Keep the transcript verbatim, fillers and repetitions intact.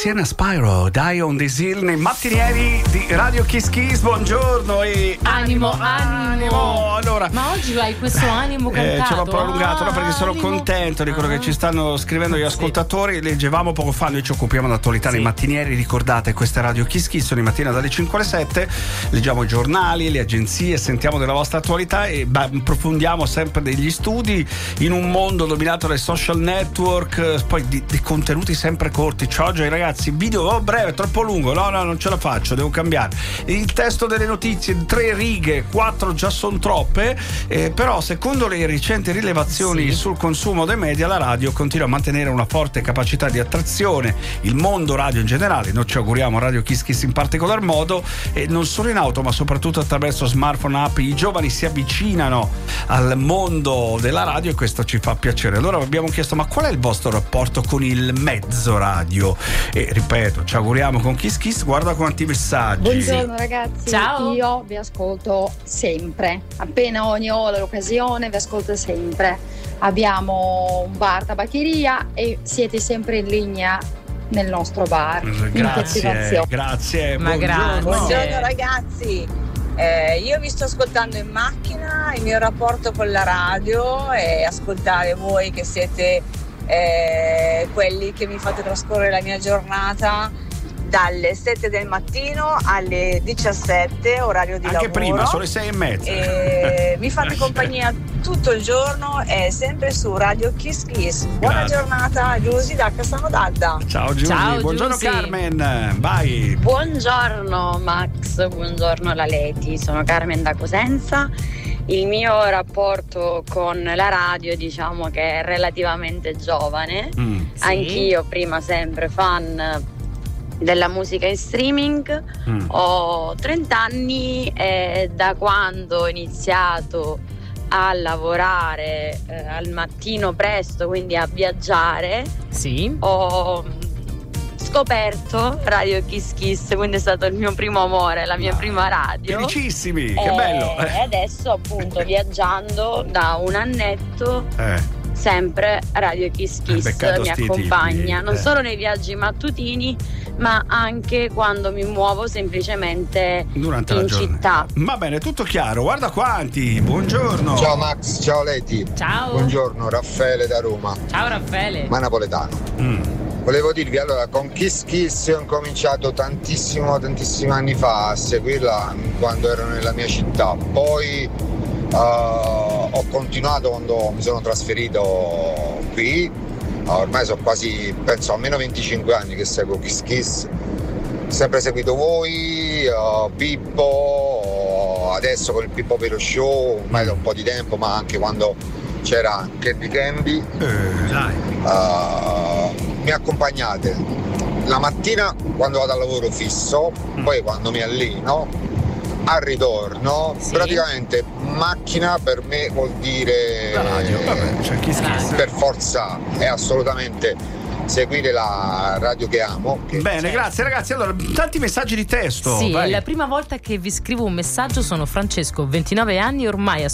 Siena Spyro, Die on this Hill nei mattinieri di Radio Kiss Kiss. Buongiorno e animo, animo, animo. Allora, ma oggi hai questo animo cantato? Eh, ce l'ho prolungato, ah, no, perché sono animo. contento di quello ah. che ci stanno scrivendo gli ascoltatori. Leggevamo poco fa, noi ci occupiamo d'attualità sì. nei mattinieri, ricordate, questa è Radio Kiss Kiss, ogni mattina dalle cinque alle sette leggiamo i giornali, le agenzie, sentiamo della vostra attualità e beh, approfondiamo sempre degli studi in un mondo dominato dai social network, poi di, di contenuti sempre corti. Ciao oggi ragazzi, video oh, breve, troppo lungo, no no non ce la faccio, devo cambiare il testo delle notizie, tre righe, quattro già sono troppe, eh, però secondo le recenti rilevazioni sì. sul consumo dei media la radio continua a mantenere una forte capacità di attrazione, il mondo radio in generale, noi ci auguriamo Radio Kiss Kiss in particolar modo, e non solo in auto ma soprattutto attraverso smartphone, app, i giovani si avvicinano al mondo della radio e questo ci fa piacere. Allora abbiamo chiesto ma qual è il vostro rapporto con il mezzo radio, e ripeto ci auguriamo con Kiss Kiss. Guarda quanti messaggi. Buongiorno ragazzi. Ciao. Io vi ascolto sempre, appena ogni ora l'occasione vi ascolto sempre. Abbiamo un bar tabaccheria e siete sempre in linea nel nostro bar. Grazie, grazie. Ma grazie. Buongiorno ragazzi. Eh, io vi sto ascoltando in macchina, il mio rapporto con la radio è ascoltare voi che siete eh, quelli che mi fate trascorrere la mia giornata dalle sette del mattino alle diciassette, orario di anche lavoro. Anche prima, sono le sei e mezza. E mi fate compagnia tutto il giorno e sempre su Radio Kiss Kiss. Buona Grazie. giornata, Giusy da Cassano d'Adda. Ciao Giusy. Ciao, buongiorno Giusy. Carmen, vai. Buongiorno Max, buongiorno Laleti, sono Carmen da Cosenza. Il mio rapporto con la radio diciamo che è relativamente giovane, Mm. Sì. anch'io prima sempre fan della musica in streaming, Mm. ho trenta anni e da quando ho iniziato a lavorare eh, al mattino presto, quindi a viaggiare, Sì. ho scoperto Radio Kiss Kiss, quindi è stato il mio primo amore, la mia Ah, prima radio. Felicissimi, che E- bello. E adesso appunto viaggiando da un annetto Eh, sempre Radio Kiss Kiss beccato mi sti accompagna, tipi, non eh. solo nei viaggi mattutini ma anche quando mi muovo semplicemente durante in la giornata. città. Va bene, tutto chiaro, guarda quanti, buongiorno. Ciao Max, ciao Leti. Ciao. Buongiorno, Raffaele da Roma, Ciao Raffaele. ma napoletano. Mm. Volevo dirvi, allora, con Kiss Kiss ho incominciato tantissimo, tantissimi anni fa a seguirla quando ero nella mia città. Poi uh, ho continuato quando mi sono trasferito qui. Ormai sono quasi, penso, almeno venticinque anni che seguo Kiss Kiss. Sempre seguito voi, uh, Pippo, adesso con il Pippo Velo Show, ormai da un po' di tempo, ma anche quando c'era Candy Candy. Eh, dai. Uh, mi accompagnate la mattina quando vado al lavoro fisso, Mm. poi quando mi alleno, al ritorno, Sì. praticamente macchina per me vuol dire La radio, vabbè, c'è Kiss Kiss. per forza è assolutamente seguire la radio che amo. Che Bene, grazie ragazzi. Allora, tanti messaggi di testo. Sì, vai. la prima volta che vi scrivo un messaggio sono Francesco, ventinove anni, ormai